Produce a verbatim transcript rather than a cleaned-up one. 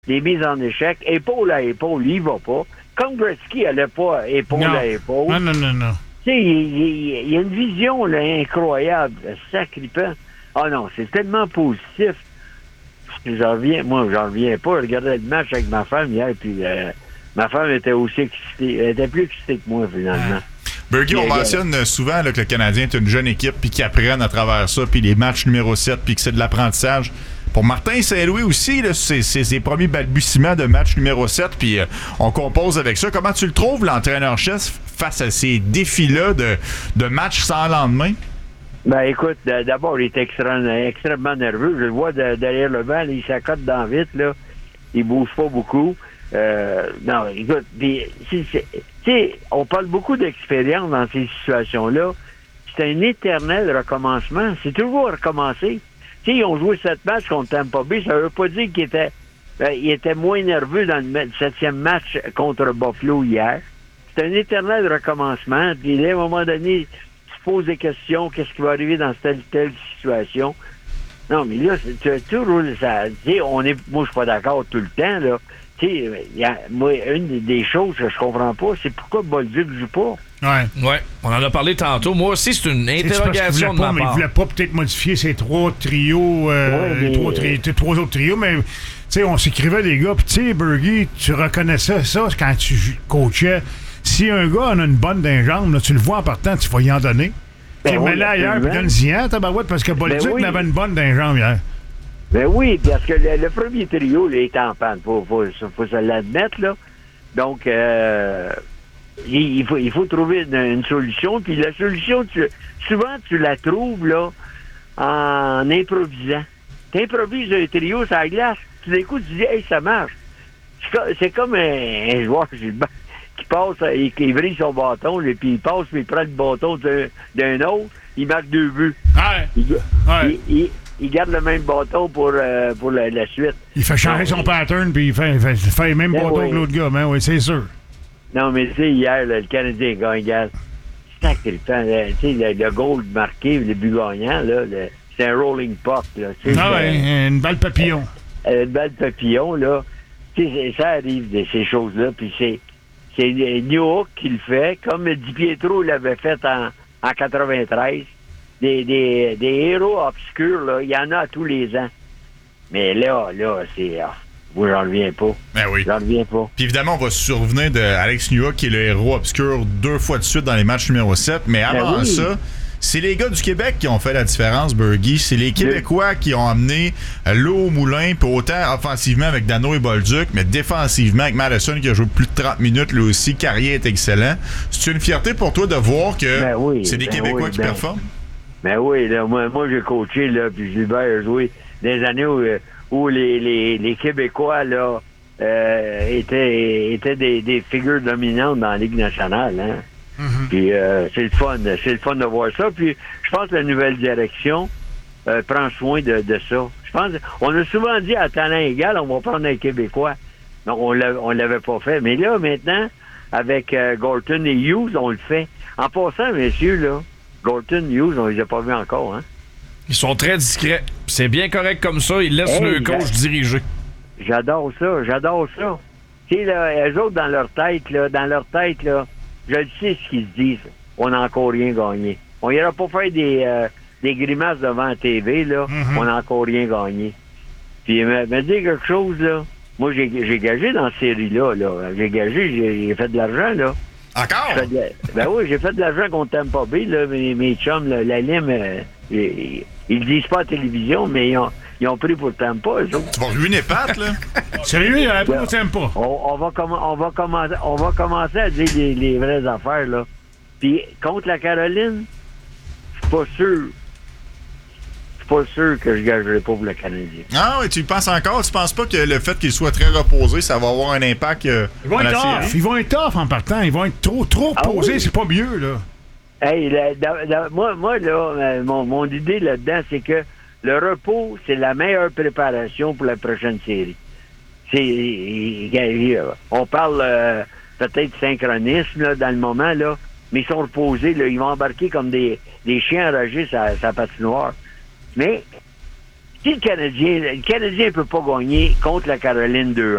des mises en échec, épaule à épaule, il va pas. Comme Gretzky n'allait pas épaule non. à épaule. Non, non, non, non. Tu sais, il, il, il y a une vision là, incroyable, sacripant. Ah non, c'est tellement positif. J'en reviens, moi, j'en reviens pas. Je regardais le match avec ma femme hier, puis euh, ma femme était aussi excitée. Elle était plus excitée que moi, finalement. Ouais. Bergie, on mentionne souvent là, que le Canadien est une jeune équipe, puis qu'ils apprennent à travers ça, puis les matchs numéro sept, puis que c'est de l'apprentissage. Pour Martin Saint-Louis aussi, là, c'est, c'est ses premiers balbutiements de match numéro sept, puis euh, on compose avec ça. Comment tu le trouves, l'entraîneur-chef, face à ces défis-là de, de match sans lendemain? Ben écoute, d'abord, il est extrêmement, extrêmement nerveux. Je le vois de, derrière le banc, là, il s'accote dans vite, là. Il bouge pas beaucoup. Euh, non, écoute, tu sais, on parle beaucoup d'expérience dans ces situations-là. C'est un éternel recommencement. C'est toujours recommencer. Tu sais, ils ont joué sept matchs contre Tampa Bay. Ça veut pas dire qu'ils étaient, ben, ils étaient moins nerveux dans le septième match contre Buffalo hier. C'est un éternel recommencement. Puis à un moment donné, tu te poses des questions. Qu'est-ce qui va arriver dans telle telle situation? Non, mais là, c'est toujours ça. Tu sais, on est, moi, je suis pas d'accord tout le temps, là. Tu sais, moi, une des choses que je comprends pas, c'est pourquoi Bolduc joue pas. Ouais. Ouais, on en a parlé tantôt. Moi aussi, c'est une interrogation de ma part. Mais il voulait pas peut-être modifier ses trois trios, euh, ouais, mais... trois, tri- trois autres trios, mais tu sais, on s'écrivait les gars, puis tu sais, Bergie, tu reconnaissais ça quand tu coachais. Si un gars en a une bonne d'un jambe, là, tu le vois en partant, tu vas y en donner. Ben oui, mets-la ailleurs, puis donne-y un, tabarouette, parce que Bolduc ben oui. avait une bonne d'un jambe hier. Ben oui, parce que le, le premier trio, là, est en panne. Faut, faut, faut se l'admettre, là. Donc, euh, il, il, faut, il faut trouver une, une solution. Puis la solution, tu, souvent, tu la trouves, là, en improvisant. Tu improvises un trio sur la glace. Tout d'un coup, tu dis, hey, ça marche. C'est, c'est comme un, un joueur qui passe, il, il brille son bâton, et puis il passe, puis il prend le bâton d'un, d'un autre, il marque deux buts. Ouais. Il, ouais. il, il, il garde le même bâton pour, euh, pour la, la suite. Il fait changer non, son mais... pattern, puis il fait, fait, fait le même ben bâton oui. que l'autre gars, mais oui, c'est sûr. Non, mais tu sais, hier, là, le Canadien gagne, gars. C'est sacrifiant. Tu sais, le, le goal marqué, le but gagnant, là, le, c'est un rolling puck, là. Ah ouais, une balle papillon. Euh, une balle papillon, là. Tu sais, ça arrive de ces choses-là, puis c'est, c'est Newhook qui le fait, comme Di Pietro l'avait fait en, en quatre-vingt-treize. Des, des, des héros obscurs, là, il y en a tous les ans. Mais là, là, c'est... Ah, moi, j'en reviens pas. Ben oui. J'en reviens pas. Puis évidemment, on va se souvenir de Alex Newhook, qui est le héros obscur deux fois de suite dans les matchs numéro sept. Mais avant ben oui. ça, c'est les gars du Québec qui ont fait la différence, Bergie. C'est les Québécois oui. qui ont amené l'eau au moulin, puis autant offensivement avec Danault et Bolduc, mais défensivement avec Madison, qui a joué plus de trente minutes, lui aussi. Carrier est excellent. C'est une fierté pour toi de voir que ben oui, c'est des ben Québécois oui, qui ben... performent? Ben oui, là, moi, moi j'ai coaché, là, puis Gilbert a joué des années où, où les, les, les Québécois, là, euh, étaient, étaient des, des figures dominantes dans la Ligue nationale, hein. Mm-hmm. Puis euh, c'est le fun, c'est le fun de voir ça. Puis je pense que la nouvelle direction euh, prend soin de, de ça. Je pense, on a souvent dit à talent égal, on va prendre un Québécois. Donc on l'a, on l'avait pas fait. Mais là, maintenant, avec euh, Gorton et Hughes, on le fait. En passant, messieurs, là, Gorton, Hughes, on les a pas vus encore, hein? Ils sont très discrets. C'est bien correct comme ça. Ils laissent hey, le coach j'a... diriger. J'adore ça, j'adore ça. Tu sais, là, eux autres, dans leur tête, là, dans leur tête, là, je le sais ce qu'ils se disent. On n'a encore rien gagné. On n'ira pas faire des, euh, des grimaces devant la T V, là. Mm-hmm. On n'a encore rien gagné. Puis, me, me dire quelque chose, là. Moi, j'ai, j'ai gagé dans cette série-là, là. J'ai gagé, j'ai, j'ai fait de l'argent, là. Encore? De, ben oui, j'ai fait de l'argent contre Tampa Bay, là. Mes, mes chums, là, la lime, euh, ils, ils le disent pas à la télévision, mais ils ont, ils ont pris pour Tampa, eux autres. Tu vas ruiner Pat, là? Sérieux, il y a pas pour Tampa. On, on, va com- on, va commencer, on va commencer à dire les, les vraies affaires, là. Puis, contre la Caroline, je suis pas sûr. Je suis pas sûr que je gagerai pas pour le Canadien. Ah oui, tu y penses encore? Tu penses pas que le fait qu'il soit très reposé, ça va avoir un impact euh, ils vont être off. Ils vont être off en partant. Ils vont être trop, trop ah posés. Oui. C'est pas mieux, là. Hey, la, la, la, moi, moi, là, mon, mon idée là-dedans, c'est que le repos, c'est la meilleure préparation pour la prochaine série. C'est, on parle euh, peut-être synchronisme là, dans le moment, là, mais ils sont reposés. Là, ils vont embarquer comme des, des chiens enragés sur sa patinoire. Mais si le Canadien, le Canadien ne peut pas gagner contre la Caroline deux